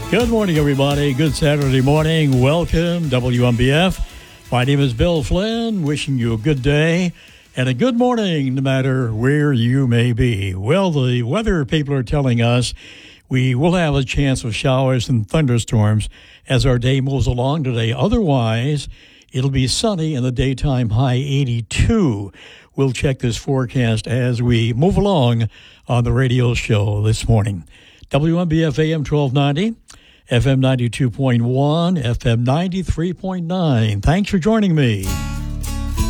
Good morning, everybody. Good Saturday morning. Welcome, WMBF. My name is Bill Flynn, wishing you a good day and a good morning, no matter where you may be. Well, the weather people are telling us we will have a chance of showers and thunderstorms as our day moves along today. Otherwise, it'll be sunny in the daytime, high 82. We'll check this forecast as we move along on the radio show this morning. WMBF AM 1290, FM 92.1, FM 93.9. Thanks for joining me.